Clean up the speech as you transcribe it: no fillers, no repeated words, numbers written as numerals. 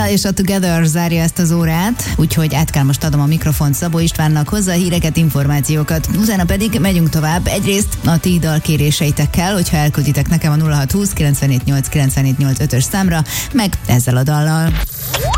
Adele és a Together zárja ezt az órát, úgyhogy át kell most adom a mikrofont Szabó Istvánnak, hozzá híreket, információkat. Utána pedig megyünk tovább. Egyrészt a ti dalkéréseitekkel, hogyha elkülditek nekem a 0620 978 978 5-ös számra, meg ezzel a dallal.